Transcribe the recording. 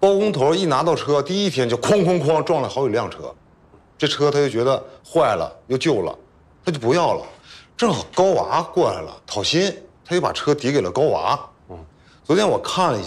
包工头一拿到车，第一天就哐哐哐撞了好几辆车，这车他就觉得坏了又旧了，他就不要了。正好高娃过来了讨薪，他就把车抵给了高娃。昨天我看了一下。